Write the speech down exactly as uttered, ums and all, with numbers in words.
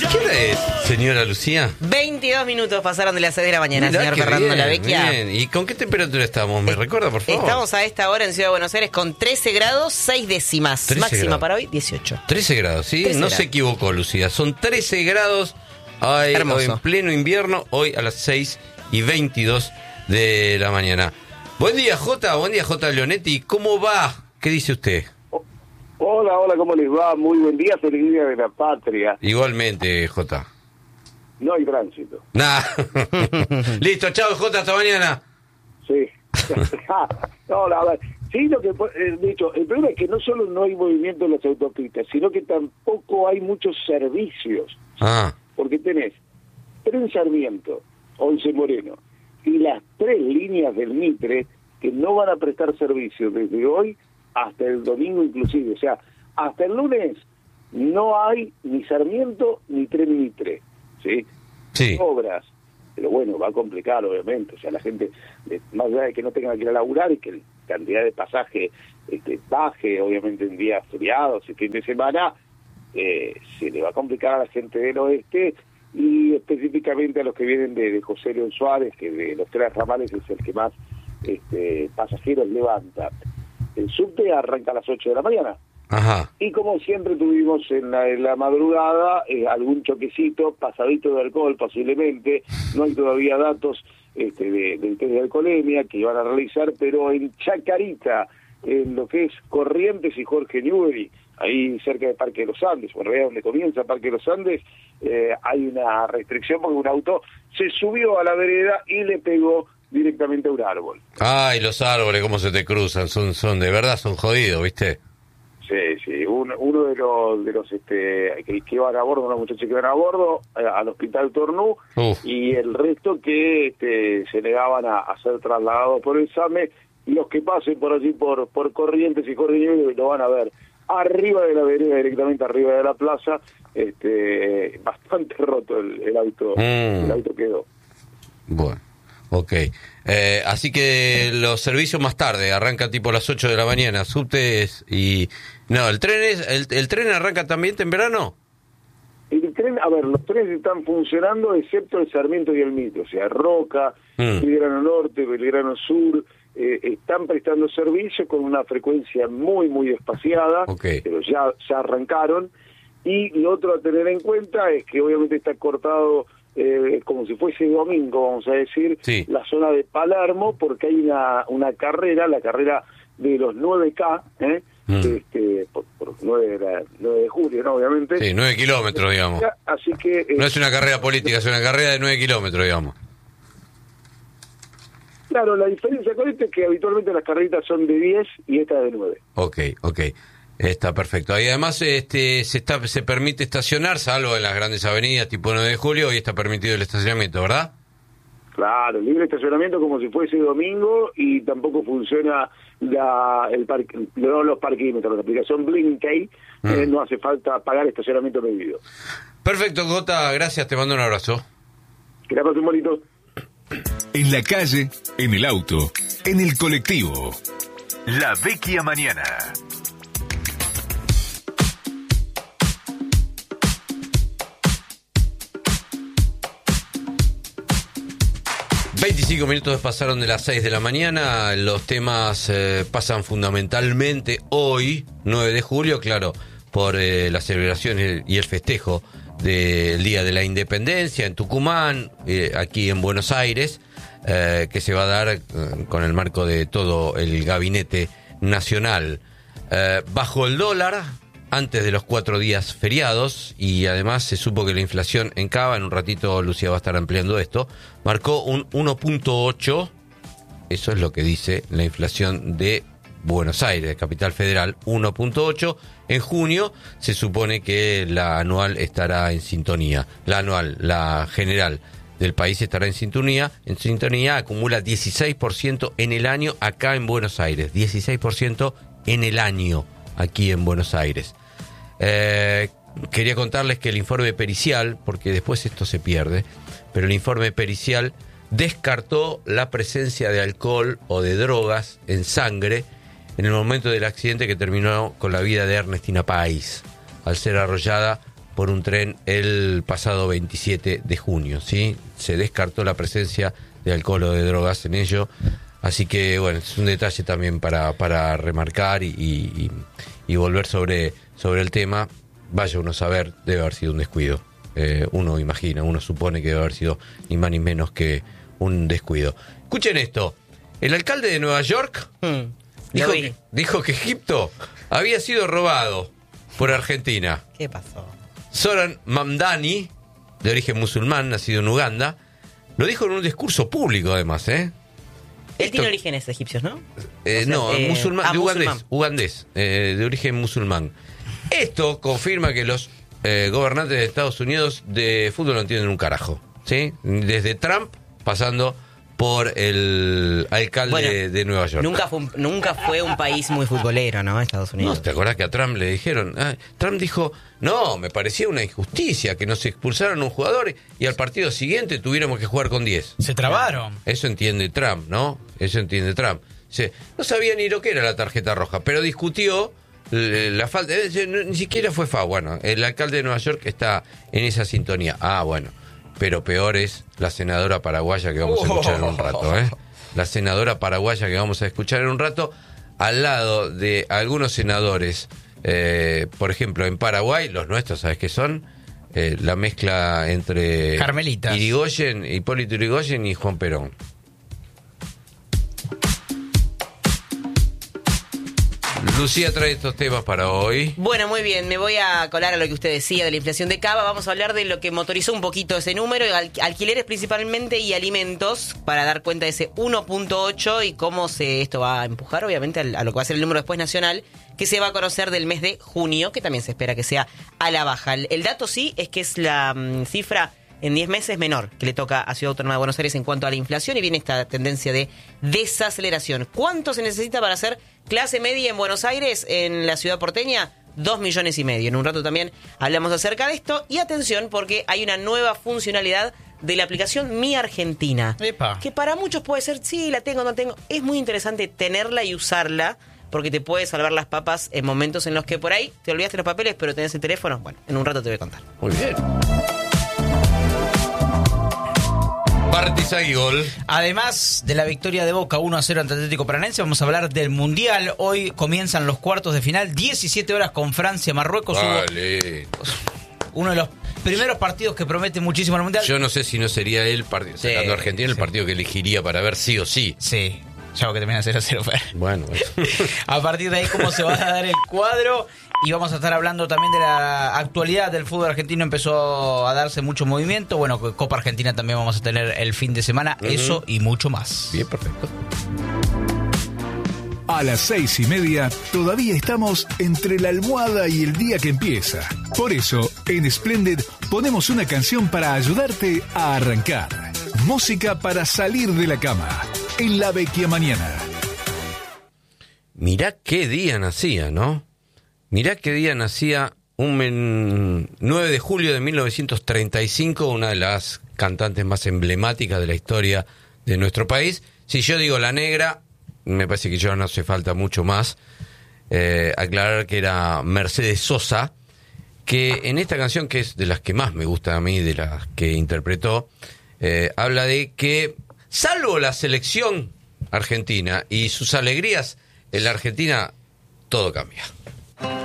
¿Qué hora es, señora Lucía? veintidós minutos pasaron de las seis de la mañana, Mirá, señor qué Fernando bien, Lavecchia. bien. ¿Y con qué temperatura estamos? ¿Me recuerda, por favor? Estamos a esta hora en Ciudad de Buenos Aires con trece grados, seis décimas. trece Máxima grados. para hoy, dieciocho. trece grados, ¿sí? trece No grados. se equivocó, Lucía. Son trece grados ay, Hermoso. en pleno invierno, hoy a las seis y veintidós de la mañana. Buen día, Jota. Buen día, Jota Leonetti. ¿Cómo va? ¿Qué dice usted? Hola, hola, ¿cómo les va? Muy buen día, feliz día de la patria. Igualmente, Jota. No hay tránsito. Nah. Listo, chao, Jota, hasta mañana. Sí. No, la verdad. Sí, lo que eh, de hecho, el problema es que no solo no hay movimiento en las autopistas, sino que tampoco hay muchos servicios. Ah. Porque tenés Tren Sarmiento, Once Moreno, y las tres líneas del Mitre que no van a prestar servicio desde hoy hasta el domingo inclusive. O sea, hasta el lunes no hay ni Sarmiento ni Tren Mitre, ¿sí? Sí. Obras. Pero bueno, va a complicar, obviamente. O sea, la gente, eh, más allá de que no tengan que ir a laburar y que la cantidad de pasaje este, baje, obviamente en días feriados y fin de semana, eh, se le va a complicar a la gente del oeste y específicamente a los que vienen de, de José León Suárez, que de los tres ramales es el que más este, pasajeros levanta. El subte arranca a las ocho de la mañana. Ajá. Y como siempre tuvimos en la, en la madrugada eh, algún choquecito, pasadito de alcohol posiblemente, no hay todavía datos este, de, del test de alcoholemia que iban a realizar, pero en Chacarita, en lo que es Corrientes y Jorge Newbery, ahí cerca de Parque de los Andes, o en realidad donde comienza Parque de los Andes, eh, hay una restricción porque un auto se subió a la vereda y le pegó directamente a un árbol. Ay, los árboles, cómo se te cruzan, son, son de verdad, son jodidos, ¿viste? Sí, sí, uno, uno de los de los este que, que iban a bordo, unos muchachos que iban a bordo eh, al hospital Tornú, Uf. y el resto que este, se negaban a, a ser trasladados por el SAME. Los que pasen por allí por por Corrientes y Jorge Newbery lo van a ver arriba de la vereda, directamente arriba de la plaza, este bastante roto el, el auto, Mm. el auto quedó. Bueno, ok. Eh, así que los servicios más tarde, arrancan tipo a las ocho de la mañana, subtes y... No, ¿el tren es el, el tren arranca también en verano? El tren, a ver, los trenes están funcionando excepto el Sarmiento y el Mitre, o sea, Roca, Mm. Belgrano Norte, Belgrano Sur, eh, están prestando servicio con una frecuencia muy, muy espaciada, Ok. pero ya, ya arrancaron. Y lo otro a tener en cuenta es que obviamente está cortado eh, como si fuese domingo, vamos a decir, Sí. la zona de Palermo, porque hay una, una carrera, la carrera de los nueve K, ¿eh? Mm. este, por, por nueve, de la- nueve de julio, ¿no? Obviamente. Sí, nueve kilómetros, digamos. Así que... eh, No es una carrera política, es una carrera de nueve kilómetros, digamos. Claro, la diferencia con esto es que habitualmente las carreritas son de diez y esta de nueve. Ok, ok. Está perfecto. Y además este se está se permite estacionar, salvo en las grandes avenidas tipo nueve de julio, y está permitido el estacionamiento, ¿verdad? Claro, libre estacionamiento como si fuese domingo, y tampoco funciona la, el parque, no, los parquímetros, la aplicación Blinkey, Mm. eh, no hace falta pagar estacionamiento medido. Perfecto, Jota, gracias, te mando un abrazo. Que la pasen bonito. En la calle, en el auto, en el colectivo. La Vecchia Mañana. veinticinco minutos pasaron de las seis de la mañana, los temas eh, pasan fundamentalmente hoy, nueve de julio, claro, por eh, la celebración y el festejo del Día de la Independencia en Tucumán, eh, aquí en Buenos Aires, eh, que se va a dar eh, con el marco de todo el gabinete nacional. Eh, bajo el dólar, antes de los cuatro días feriados, y además se supo que la inflación en Cava, en un ratito Lucía va a estar ampliando esto, marcó un uno punto ocho, eso es lo que dice la inflación de Buenos Aires, de Capital Federal, uno punto ocho. En junio se supone que la anual estará en sintonía, la anual, la general del país estará en sintonía, en sintonía acumula dieciséis por ciento en el año acá en Buenos Aires, dieciséis por ciento en el año aquí en Buenos Aires. Eh, quería contarles que el informe pericial, porque después esto se pierde, pero el informe pericial descartó la presencia de alcohol o de drogas en sangre en el momento del accidente que terminó con la vida de Ernestina Páez, al ser arrollada por un tren el pasado veintisiete de junio, ¿sí? Se descartó la presencia de alcohol o de drogas en ello, así que, bueno, es un detalle también para, para remarcar y, y, y volver sobre, sobre el tema. Vaya uno a saber, debe haber sido un descuido. Eh, uno imagina, uno supone que debe haber sido ni más ni menos que un descuido. Escuchen esto, el alcalde de Nueva York Hmm, dijo, lo vi. que, dijo que Egipto había sido robado por Argentina. ¿Qué pasó? Zoran Mamdani, de origen musulmán, nacido en Uganda, lo dijo en un discurso público además, ¿eh? Él Esto- tiene orígenes egipcios, ¿no? Eh, O sea, no, eh, musulmán, ah, de ugandés, musulmán. ugandés eh, de origen musulmán. Esto confirma que los eh, gobernantes de Estados Unidos de fútbol no entienden un carajo, ¿sí? Desde Trump pasando por el alcalde Bueno, de Nueva York. Nunca fue, un, nunca fue un país muy futbolero, ¿no? Estados Unidos. No, ¿te acordás que a Trump le dijeron? Ah, Trump dijo, no, me parecía una injusticia que nos expulsaron un jugador y al partido siguiente tuviéramos que jugar con diez. Se trabaron. Eso entiende Trump, ¿no? Eso entiende Trump. Dice, no sabía ni lo que era la tarjeta roja, pero discutió eh, la falta, eh, no, ni siquiera fue F A. Bueno, el alcalde de Nueva York está en esa sintonía. Ah, bueno, pero peor es la senadora paraguaya que vamos a escuchar en un rato, ¿eh? La senadora paraguaya que vamos a escuchar en un rato, al lado de algunos senadores, eh, por ejemplo, en Paraguay, los nuestros, ¿sabes qué son? Eh, la mezcla entre Carmelitas. Irigoyen, Hipólito Irigoyen y Juan Perón. Lucía trae estos temas para hoy. Bueno, muy bien, me voy a colar a lo que usted decía de la inflación de Cava. Vamos a hablar de lo que motorizó un poquito ese número, al- alquileres principalmente y alimentos, para dar cuenta de ese uno punto ocho y cómo se esto va a empujar, obviamente, al- a lo que va a ser el número después nacional, que se va a conocer del mes de junio, que también se espera que sea a la baja. El, el dato sí es que es la mm, cifra en diez meses menor que le toca a Ciudad Autónoma de Buenos Aires en cuanto a la inflación, y viene esta tendencia de desaceleración. ¿Cuánto se necesita para hacer clase media en Buenos Aires, en la ciudad porteña? Dos millones y medio. En un rato también hablamos acerca de esto. Y atención, porque hay una nueva funcionalidad de la aplicación Mi Argentina. Epa. Que para muchos puede ser, sí, la tengo, no tengo. Es muy interesante tenerla y usarla, porque te puede salvar las papas en momentos en los que por ahí te olvidaste los papeles, pero tenés el teléfono. Bueno, en un rato te voy a contar. Muy bien. Partizan y gol. Además de la victoria de Boca uno a cero ante Atlético Paranaense, vamos a hablar del Mundial. Hoy comienzan los cuartos de final, diecisiete horas con Francia, Marruecos. Vale. Hubo uno de los primeros partidos que promete muchísimo el Mundial. Yo no sé si no sería él, part- Sí, sacando a Argentina, el sí. partido que elegiría para ver sí o sí. Sí, ya que termina cero a cero. Bueno, bueno. A partir de ahí, cómo se va a dar el cuadro. Y vamos a estar hablando también de la actualidad del fútbol argentino. Empezó a darse mucho movimiento. Bueno, Copa Argentina también vamos a tener el fin de semana. Ujú. Eso y mucho más. Bien, perfecto. A las seis y media todavía estamos entre la almohada y el día que empieza. Por eso, en Splendid ponemos una canción para ayudarte a arrancar. Música para salir de la cama. En la Vecchia Mañana. Mirá qué día nacía, ¿no? Mirá qué día nacía un men- nueve de julio de mil novecientos treinta y cinco, una de las cantantes más emblemáticas de la historia de nuestro país. Si yo digo La Negra, me parece que ya no hace falta mucho más. Eh, aclarar que era Mercedes Sosa, que en esta canción, que es de las que más me gusta a mí, de las que interpretó, eh, habla de que, salvo la selección argentina y sus alegrías, en la Argentina todo cambia.